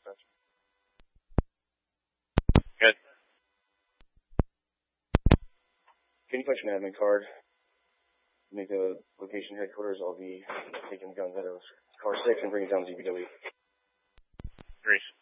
Good. Can you punch an admin card? Make the location headquarters. I'll be taking guns out of car 6 and bring it down to ZBW. Greece.